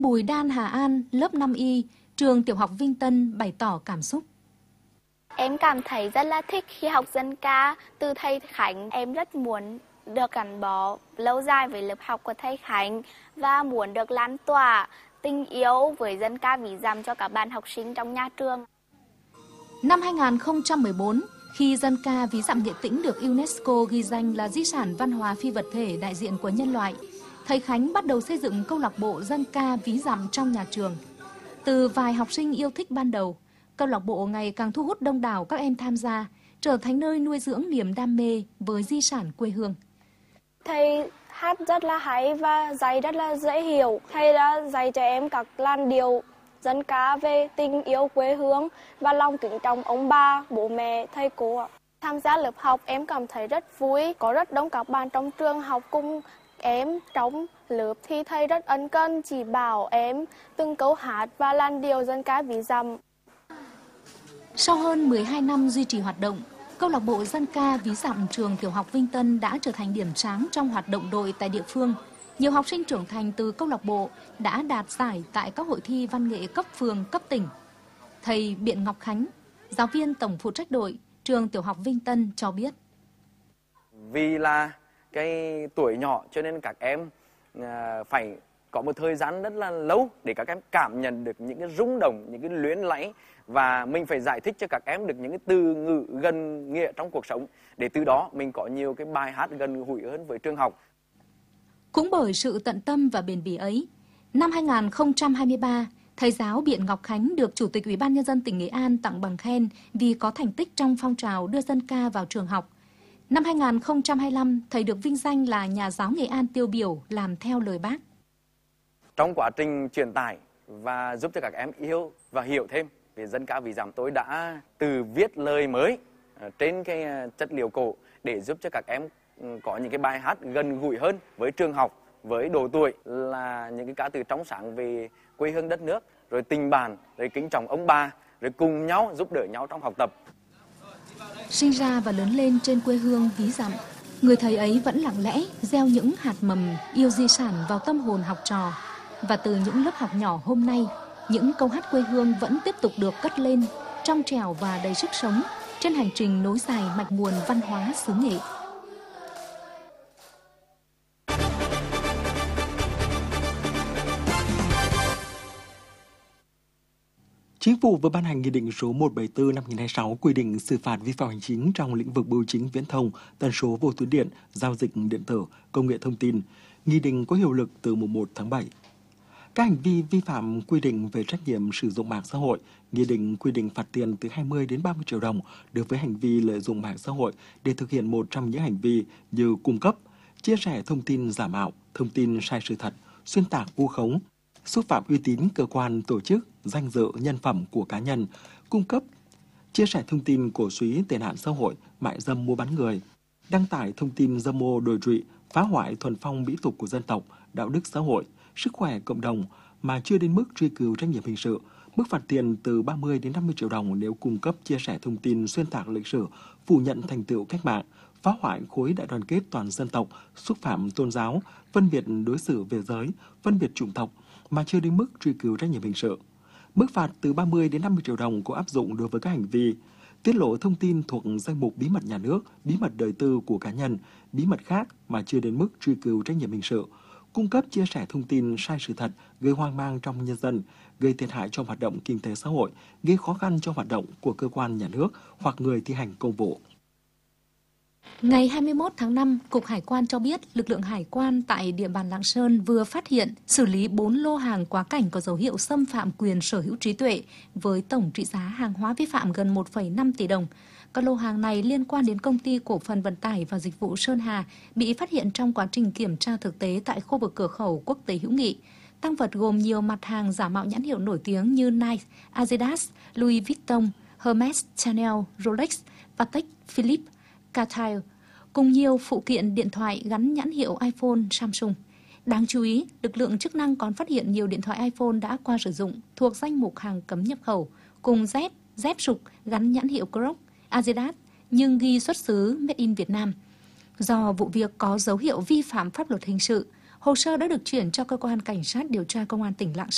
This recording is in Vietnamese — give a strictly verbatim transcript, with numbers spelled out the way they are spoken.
Bùi Đan Hà An, lớp năm Y, trường tiểu học Vinh Tân bày tỏ cảm xúc. Em cảm thấy rất là thích khi học dân ca từ thầy Khánh. Em rất muốn được gắn bó lâu dài với lớp học của thầy Khánh và muốn được lan tỏa tình yêu với dân ca ví dặm cho các bạn học sinh trong nhà trường. Năm hai nghìn không trăm mười bốn, khi dân ca ví dặm Nghệ Tĩnh được UNESCO ghi danh là di sản văn hóa phi vật thể đại diện của nhân loại, thầy Khánh bắt đầu xây dựng câu lạc bộ dân ca ví dặm trong nhà trường. Từ vài học sinh yêu thích ban đầu, câu lạc bộ ngày càng thu hút đông đảo các em tham gia, trở thành nơi nuôi dưỡng niềm đam mê với di sản quê hương. Thầy hát rất là hay và dạy rất là dễ hiểu. Thầy đã dạy cho em các làn điệu dân ca về tình yêu quê hương và lòng kính trọng ông bà, bố mẹ, thầy cô. Tham gia lớp học em cảm thấy rất vui, có rất đông các bạn trong trường học cùng em trong lớp thì thầy rất ân cần chỉ bảo em từng câu hát và làn điệu dân ca ví dặm. Sau hơn mười hai năm duy trì hoạt động, câu lạc bộ dân ca ví dặm trường tiểu học Vinh Tân đã trở thành điểm sáng trong hoạt động đội tại địa phương. Nhiều học sinh trưởng thành từ câu lạc bộ đã đạt giải tại các hội thi văn nghệ cấp phường, cấp tỉnh. Thầy Biện Ngọc Khánh, giáo viên tổng phụ trách đội trường tiểu học Vinh Tân cho biết. Vì là cái tuổi nhỏ cho nên các em phải có một thời gian rất là lâu để các em cảm nhận được những cái rung động, những cái luyến láy, và mình phải giải thích cho các em được những cái từ ngữ gần nghĩa trong cuộc sống để từ đó mình có nhiều cái bài hát gần gũi hơn với trường học. Cũng bởi sự tận tâm và bền bỉ ấy, năm hai nghìn không trăm hai mươi ba, thầy giáo Biện Ngọc Khánh được Chủ tịch Ủy ban Nhân dân tỉnh Nghệ An tặng bằng khen vì có thành tích trong phong trào đưa dân ca vào trường học. Năm hai nghìn không trăm hai mươi lăm, thầy được vinh danh là nhà giáo Nghệ An tiêu biểu làm theo lời Bác. Trong quá trình truyền tải và giúp cho các em yêu và hiểu thêm về dân ca ví dặm, tôi đã từ viết lời mới trên cái chất liệu cổ để giúp cho các em có những cái bài hát gần gũi hơn với trường học, với độ tuổi, là những cái ca từ trong sáng về quê hương đất nước, rồi tình bạn, rồi kính trọng ông bà, rồi cùng nhau giúp đỡ nhau trong học tập. Sinh ra và lớn lên trên quê hương ví dặm, người thầy ấy vẫn lặng lẽ gieo những hạt mầm yêu di sản vào tâm hồn học trò. Và từ những lớp học nhỏ hôm nay, những câu hát quê hương vẫn tiếp tục được cất lên, trong trẻo và đầy sức sống trên hành trình nối dài mạch nguồn văn hóa xứ Nghệ. Chính phủ vừa ban hành Nghị định số một trăm bảy mươi tư năm hai nghìn không trăm hai mươi sáu quy định xử phạt vi phạm hành chính trong lĩnh vực bưu chính viễn thông, tần số vô tuyến điện, giao dịch điện tử, công nghệ thông tin. Nghị định có hiệu lực từ mùng một tháng bảy. Các hành vi vi phạm quy định về trách nhiệm sử dụng mạng xã hội, Nghị định quy định phạt tiền từ hai mươi đến ba mươi triệu đồng đối với hành vi lợi dụng mạng xã hội để thực hiện một trong những hành vi như cung cấp, chia sẻ thông tin giả mạo, thông tin sai sự thật, xuyên tạc vu khống, xúc phạm uy tín cơ quan, tổ chức, danh dự, nhân phẩm của cá nhân, cung cấp, chia sẻ thông tin cổ suý tệ nạn xã hội, mại dâm mua bán người, đăng tải thông tin dâm ô đồi trụy, phá hoại thuần phong mỹ tục của dân tộc, đạo đức xã hội, sức khỏe cộng đồng mà chưa đến mức truy cứu trách nhiệm hình sự. Mức phạt tiền từ ba mươi đến năm mươi triệu đồng nếu cung cấp, chia sẻ thông tin xuyên tạc lịch sử, phủ nhận thành tựu cách mạng, phá hoại khối đại đoàn kết toàn dân tộc, xúc phạm tôn giáo, phân biệt đối xử về giới, phân biệt chủng tộc mà chưa đến mức truy cứu trách nhiệm hình sự. Mức phạt từ ba mươi đến năm mươi triệu đồng có áp dụng đối với các hành vi tiết lộ thông tin thuộc danh mục bí mật nhà nước, bí mật đời tư của cá nhân, bí mật khác mà chưa đến mức truy cứu trách nhiệm hình sự, cung cấp, chia sẻ thông tin sai sự thật, gây hoang mang trong nhân dân, gây thiệt hại trong hoạt động kinh tế xã hội, gây khó khăn cho hoạt động của cơ quan nhà nước hoặc người thi hành công vụ. Ngày hai mươi mốt tháng năm, Cục Hải quan cho biết lực lượng hải quan tại địa bàn Lạng Sơn vừa phát hiện, xử lý bốn lô hàng quá cảnh có dấu hiệu xâm phạm quyền sở hữu trí tuệ với tổng trị giá hàng hóa vi phạm gần một phẩy năm tỷ đồng. Các lô hàng này liên quan đến Công ty Cổ phần Vận tải và Dịch vụ Sơn Hà bị phát hiện trong quá trình kiểm tra thực tế tại khu vực cửa khẩu quốc tế hữu nghị. Tang vật gồm nhiều mặt hàng giả mạo nhãn hiệu nổi tiếng như Nike, Adidas, Louis Vuitton, Hermes, Chanel, Rolex, Patek Philippe, Cartier, cùng nhiều phụ kiện điện thoại gắn nhãn hiệu iPhone, Samsung. Đáng chú ý, lực lượng chức năng còn phát hiện nhiều điện thoại iPhone đã qua sử dụng thuộc danh mục hàng cấm nhập khẩu, cùng dép, dép sục gắn nhãn hiệu Crocs, Adidas nhưng ghi xuất xứ Made in Việt Nam. Do vụ việc có dấu hiệu vi phạm pháp luật hình sự, hồ sơ đã được chuyển cho cơ quan cảnh sát điều tra công an tỉnh Lạng Sơn.